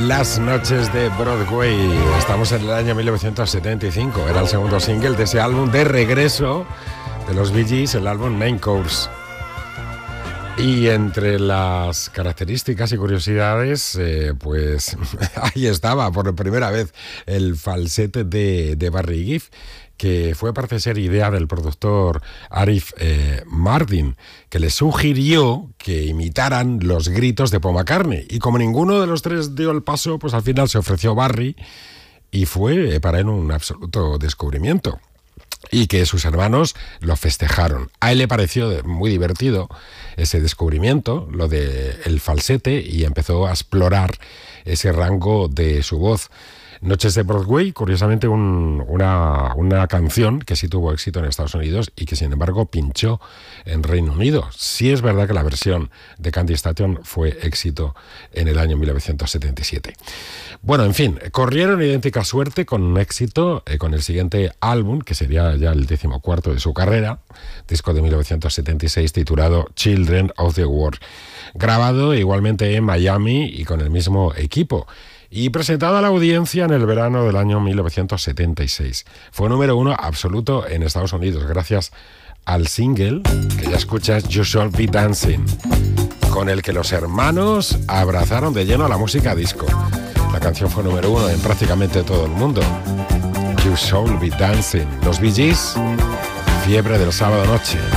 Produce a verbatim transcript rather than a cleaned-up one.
Las noches de Broadway. Estamos en el año mil novecientos setenta y cinco. Era el segundo single de ese álbum de regreso de los Bee Gees, el álbum Main Course. Y entre las características y curiosidades, eh, pues ahí estaba por primera vez el falsete de, de Barry Gibb, que fue, parece ser, idea del productor Arif eh, Mardin, que le sugirió que imitaran los gritos de Paul McCartney. Y como ninguno de los tres dio el paso, pues al final se ofreció Barry y fue para él un absoluto descubrimiento. Y que sus hermanos lo festejaron. A él le pareció muy divertido ese descubrimiento, lo del falsete, y empezó a explorar ese rango de su voz. Noches de Broadway, curiosamente un, una, una canción que sí tuvo éxito en Estados Unidos y que sin embargo pinchó en Reino Unido. Sí es verdad que la versión de Candy Station fue éxito en el año mil novecientos setenta y siete. Bueno, en fin, corrieron idéntica suerte con un éxito eh, con el siguiente álbum, que sería ya el decimocuarto de su carrera, disco de mil novecientos setenta y seis titulado Children of the World, grabado igualmente en Miami y con el mismo equipo, y presentado a la audiencia en el verano del año mil novecientos setenta y seis. Fue número uno absoluto en Estados Unidos, gracias al single que ya escuchas, You Should Be Dancing, con el que los hermanos abrazaron de lleno a la música disco. La canción fue número uno en prácticamente todo el mundo. You Should Be Dancing. Los Bee Gees, fiebre del sábado noche.